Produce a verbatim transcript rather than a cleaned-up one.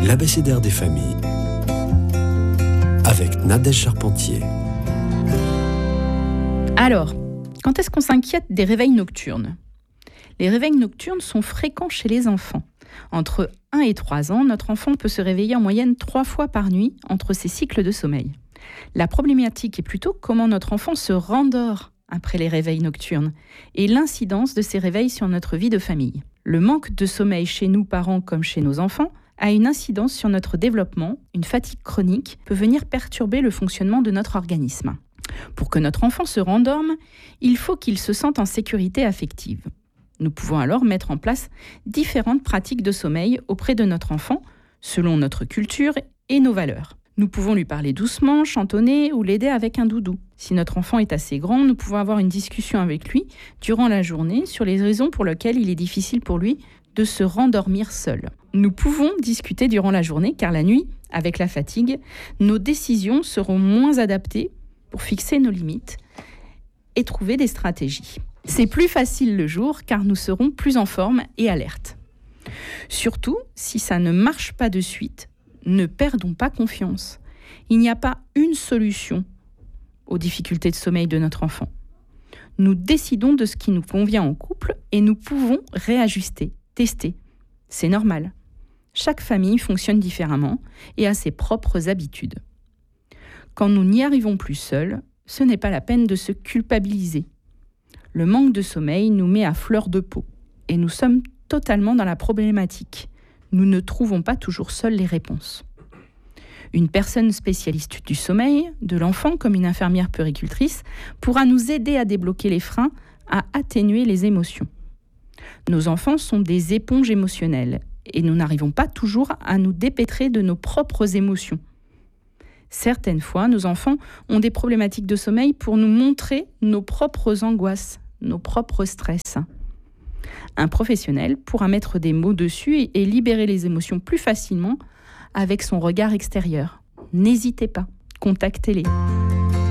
L'abécédaire des familles avec Nadège Charpentier. Alors, quand est-ce qu'on s'inquiète des réveils nocturnes ? Les réveils nocturnes sont fréquents chez les enfants. Entre un et trois ans, notre enfant peut se réveiller en moyenne trois fois par nuit entre ses cycles de sommeil. La problématique est plutôt comment notre enfant se rendort après les réveils nocturnes et l'incidence de ces réveils sur notre vie de famille. Le manque de sommeil chez nous, parents comme chez nos enfants, a une incidence sur notre développement. Une fatigue chronique peut venir perturber le fonctionnement de notre organisme. Pour que notre enfant se rendorme, il faut qu'il se sente en sécurité affective. Nous pouvons alors mettre en place différentes pratiques de sommeil auprès de notre enfant, selon notre culture et nos valeurs. Nous pouvons lui parler doucement, chantonner ou l'aider avec un doudou. Si notre enfant est assez grand, nous pouvons avoir une discussion avec lui durant la journée sur les raisons pour lesquelles il est difficile pour lui de se rendormir seul. Nous pouvons discuter durant la journée car la nuit, avec la fatigue, nos décisions seront moins adaptées pour fixer nos limites et trouver des stratégies. C'est plus facile le jour car nous serons plus en forme et alertes. Surtout, si ça ne marche pas de suite, ne perdons pas confiance. Il n'y a pas une solution aux difficultés de sommeil de notre enfant. Nous décidons de ce qui nous convient en couple et nous pouvons réajuster, tester. C'est normal. Chaque famille fonctionne différemment et a ses propres habitudes. Quand nous n'y arrivons plus seuls, ce n'est pas la peine de se culpabiliser. Le manque de sommeil nous met à fleur de peau et nous sommes totalement dans la problématique. Nous ne trouvons pas toujours seuls les réponses. Une personne spécialiste du sommeil, de l'enfant comme une infirmière puéricultrice, pourra nous aider à débloquer les freins, à atténuer les émotions. Nos enfants sont des éponges émotionnelles et nous n'arrivons pas toujours à nous dépêtrer de nos propres émotions. Certaines fois, nos enfants ont des problématiques de sommeil pour nous montrer nos propres angoisses, nos propres stress. Un professionnel pourra mettre des mots dessus et libérer les émotions plus facilement avec son regard extérieur. N'hésitez pas, contactez-les.